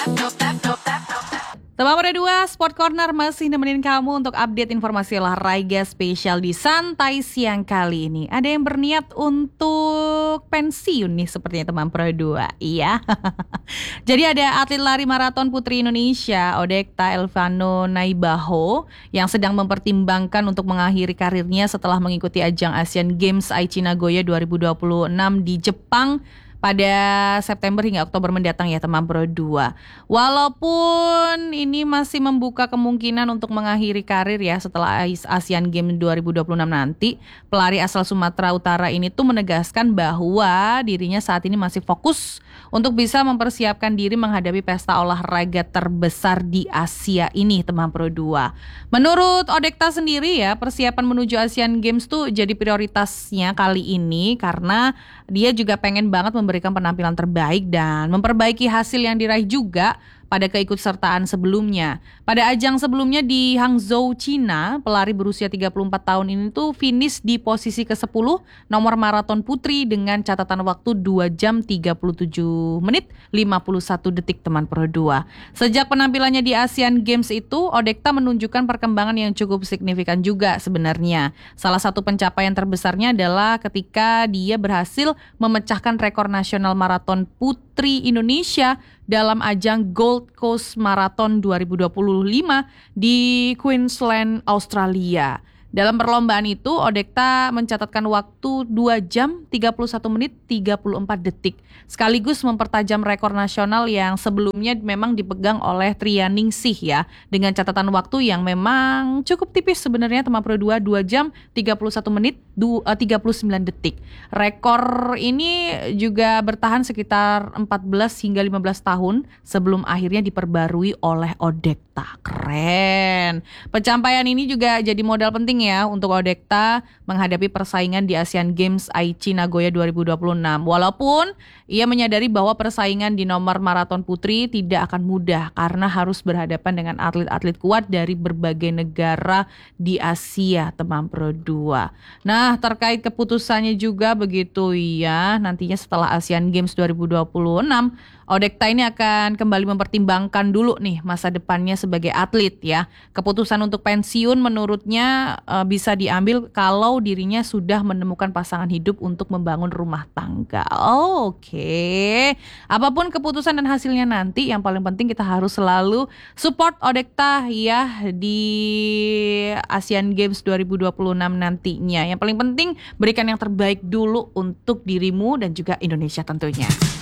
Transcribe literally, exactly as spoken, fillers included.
Teman Muda dua, Sport Corner masih nemenin kamu untuk update informasi olahraga spesial di Santai Siang kali ini. Ada yang berniat untuk pensiun nih sepertinya teman Pro dua. Iya. Jadi ada atlet lari maraton putri Indonesia, Odekta Elvano Naibaho, yang sedang mempertimbangkan untuk mengakhiri karirnya setelah mengikuti ajang Asian Games Aichi Nagoya dua ribu dua puluh enam di Jepang pada September hingga Oktober mendatang ya teman Pro dua. Walaupun ini masih membuka kemungkinan untuk mengakhiri karir ya setelah Asian Games dua ribu dua puluh enam nanti, pelari asal Sumatera Utara ini tuh menegaskan bahwa dirinya saat ini masih fokus untuk bisa mempersiapkan diri menghadapi pesta olahraga terbesar di Asia ini teman Pro dua. Menurut Odekta sendiri ya, persiapan menuju Asian Games tuh jadi prioritasnya kali ini karena dia juga pengen banget memberikan penampilan terbaik dan memperbaiki hasil yang diraih juga pada keikutsertaan sebelumnya. Pada ajang sebelumnya di Hangzhou, Cina, pelari berusia tiga puluh empat tahun ini tuh finish di posisi kesepuluh nomor maraton putri dengan catatan waktu dua jam tiga puluh tujuh menit lima puluh satu detik teman Pro dua. Sejak penampilannya di Asian Games itu, Odekta menunjukkan perkembangan yang cukup signifikan juga sebenarnya. Salah satu pencapaian terbesarnya adalah ketika dia berhasil memecahkan rekor nasional maraton putri Indonesia dalam ajang Gold Coast Marathon dua ribu dua puluh lima di Queensland, Australia. Dalam perlombaan itu, Odekta mencatatkan waktu dua jam tiga puluh satu menit tiga puluh empat detik, sekaligus mempertajam rekor nasional yang sebelumnya memang dipegang oleh Trianingsih ya, dengan catatan waktu yang memang cukup tipis sebenarnya teman Pro dua, dua jam tiga puluh satu menit tiga puluh sembilan detik. Rekor ini juga bertahan sekitar empat belas hingga lima belas tahun sebelum akhirnya diperbarui oleh Odekta. Keren. Pencapaian ini juga jadi modal penting ya untuk Odekta menghadapi persaingan di Asian Games Aichi Nagoya dua ribu dua puluh enam. Walaupun ia menyadari bahwa persaingan di nomor maraton putri tidak akan mudah karena harus berhadapan dengan atlet-atlet kuat dari berbagai negara di Asia teman Pro dua. Nah, terkait keputusannya juga begitu ya, nantinya setelah Asian Games dua ribu dua puluh enam, Odekta ini akan kembali mempertimbangkan dulu nih masa depannya sebagai atlet ya. Keputusan untuk pensiun menurutnya e, bisa diambil kalau dirinya sudah menemukan pasangan hidup untuk membangun rumah tangga. Oh, oke. Okay. Apapun keputusan dan hasilnya nanti, yang paling penting kita harus selalu support Odekta ya di Asian Games dua ribu dua puluh enam nantinya. Yang paling penting berikan yang terbaik dulu untuk dirimu dan juga Indonesia tentunya.